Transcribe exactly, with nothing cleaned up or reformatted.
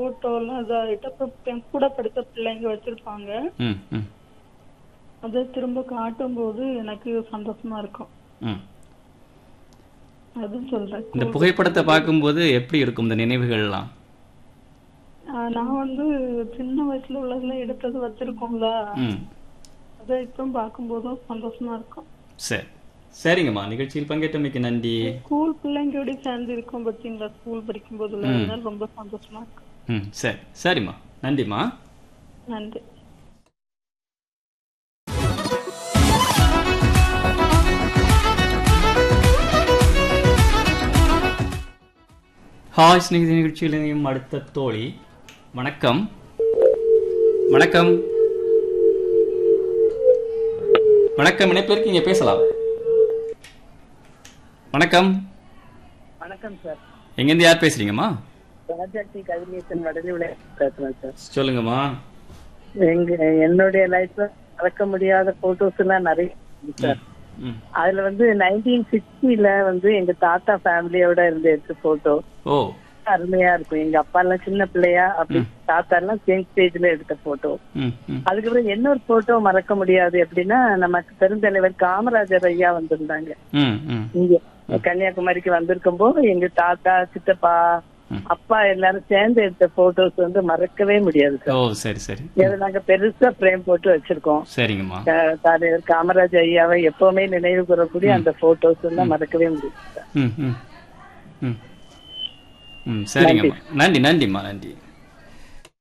Photo எல்லாம் இதாகிட்டு அப்புறம் என் கூட படித்த பிள்ளைங்க வச்சிருப்பாங்க. ம் ம் அதை திரும்ப காட்டும் போது எனக்கு சந்தோஷமா இருக்கும். ம் அதுவும் சொல்றேன். இந்த புகைப்படத்தை பார்க்கும்போது எப்படி இருக்கும் இந்த நினைவுகள்லாம்? ஆஹ் நான் வந்து சின்ன வயசுல உள்ளதுல எடுத்தது வச்சிருக்கோம்ல, ம் அதை இப்போ பார்க்கும்போதும் சந்தோஷமா இருக்கும். சரி சரிங்கம்மா, நிகழ்ச்சியில் பங்கேற்றமைக்கு நன்றி. ஸ்கூல் பிள்ளைங்களோட சேர்ந்து இருக்கோம் பார்த்தீங்களா, ஸ்கூல் படிக்கும் போதுல, ம். அதனால ரொம்ப சந்தோஷமா இருக்கும். ம் சரி சரிம்மா, நன்றிம்மா. நன்றி. ஹாய் ஸ்நேகிதி நிகழ்ச்சியிலையும் அடுத்த தோழி. வணக்கம் வணக்கம் வணக்கம், இணைப்பில் இருக்கீங்க, பேசலாம். வணக்கம். வணக்கம் சார். எங்கேருந்து யார் பேசுறீங்கம்மா? ராஜாத்தி கதிரேசன் வடலூர்ல பேசுறேன் சார். சொல்லுங்கம்மா. எங்க என்னுடைய லைஃப்ல மறக்க முடியாத போட்டோஸ் எல்லாம் நிறைய இருக்கு சார். ம். அதுல வந்து நைன்டீன் சிக்ஸ்டில வந்து எங்க தாத்தா ஃபேமிலியோட இருந்து எடுத்த போட்டோ ஓ அருமையா இருக்கும். எங்க அப்பா எல்லாம் சின்ன பிள்ளையா அப்படி, தாத்தா எல்லாம் சேஞ்ச் ஸ்டேஜ்ல எடுத்த போட்டோ. ம் ம் அதுக்கப்புறம் இன்னொரு போட்டோ மறக்க முடியாது எப்படின்னா, நமக்கு பெருந்தலைவர் காமராஜர் ஐயா வந்திருந்தாங்க ம் ம் இங்க கன்னியாகுமரிக்கு வந்திருக்கும் போது எங்க தாத்தா சித்தப்பா அப்பா எல்லாரும் சேர்ந்து எடுத்த போட்டோஸ் வந்து மறக்கவே முடியாது ஓ சார். சரி சரி. இதை நாங்க பெருசா பிரேம் போட்டு வச்சிருக்கோம். சரிங்கம்மா. க- தலைவர் காமராஜ் ஐயாவை எப்பவுமே நினைவு கூறக்கூடிய அந்த போட்டோஸ் எல்லாம் மறக்கவே முடியாது சார். ம் ம் ம் ம் சரிங்கம்மா, நன்றி நன்றிம்மா, நன்றி.